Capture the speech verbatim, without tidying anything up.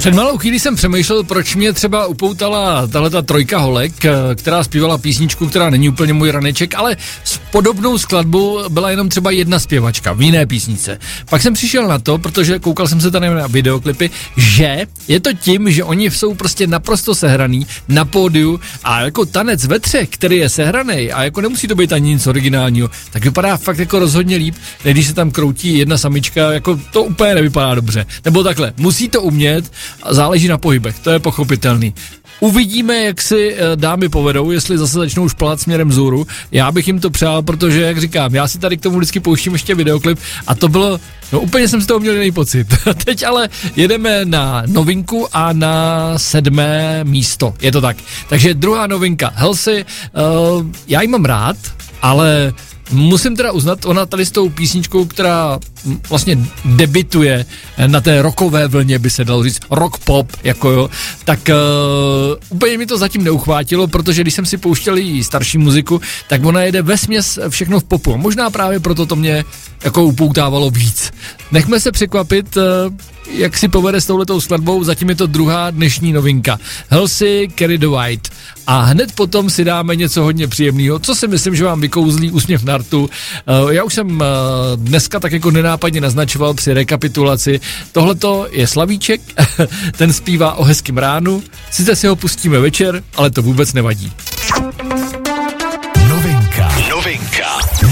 Před malou chvíli jsem přemýšlel, proč mě třeba upoutala tahleta trojka holek, která zpívala písničku, která není úplně můj raneček, ale s podobnou skladbou byla jenom třeba jedna zpěvačka v jiné písnice. Pak jsem přišel na to, protože koukal jsem se tady na videoklipy, že je to tím, že oni jsou prostě naprosto sehraný na pódiu a jako tanec ve třech, který je sehraný a jako nemusí to být ani nic originálního, tak vypadá fakt jako rozhodně líp, než když se tam kroutí jedna samička, jako to úplně nevypadá dobře. Nebo takhle, musí to umět, záleží na pohybech, to je pochopitelný. Uvidíme, jak si dámy povedou, jestli zase začnou šplat směrem vzhůru. Já bych jim to přál, protože, jak říkám, já si tady k tomu vždycky pouštím ještě videoklip a to bylo, no úplně jsem z toho měl jiný pocit. Teď ale jedeme na novinku a na sedmé místo, je to tak. Takže druhá novinka, Halsey, uh, já ji mám rád, ale musím teda uznat, ona tady s tou písničkou, která vlastně debituje na té rockové vlně, by se dalo říct, rock pop, jako jo, tak uh, úplně mi to zatím neuchvátilo, protože když jsem si pouštěl jí starší muziku, tak ona jede vesměs všechno v popu. Možná právě proto to mě jako upoutávalo víc. Nechme se překvapit, uh, jak si povede s touhletou skladbou, zatím je to druhá dnešní novinka. Halsey, Carry the White. A hned potom si dáme něco hodně příjemného, co si myslím, že vám vykouzlí úsměv na rtu. Uh, já už jsem uh, dneska tak jako nenápadně naznačoval při rekapitulaci. Tohleto je Slavíček, ten zpívá o hezkým ránu. Sice si ho pustíme večer, ale to vůbec nevadí.